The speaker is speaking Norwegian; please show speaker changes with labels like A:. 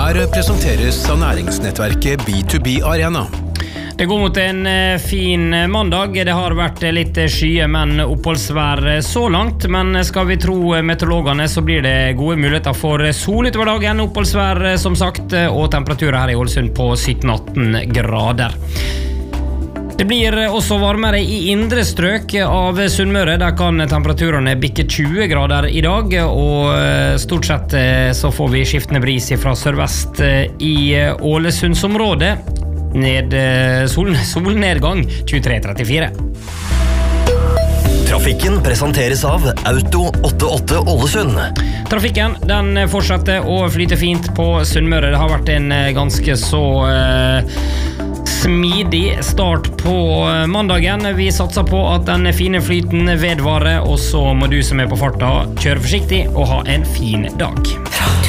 A: Her presenteres av næringsnettverket B2B Arena.
B: Det går mot en fin mandag. Det har vært litt skye, men oppholdsvær så langt. Men skal vi tro meteorologene, så blir det gode muligheter for sol utover dagen. Oppholdsvær, som sagt, og temperaturer her i Ålesund på 17-18 grader. Det blir også varmere i indre strøk av Sunnmøre. Der kan temperaturene bikke 20 grader i dag, og stort sett så får vi skiftende bris fra sørvest i Ålesundsområdet. Solnedgang 23-34.
C: Trafikken presenteres av Auto 88 Ålesund.
B: Trafikken, den fortsetter å flyte fint på Sunnmøre. Det har vært en ganske så smidig start på mandagen. Vi satser på at den fine flyten vedvarer, og så må du som er på farta kjøre forsiktig og ha en fin dag.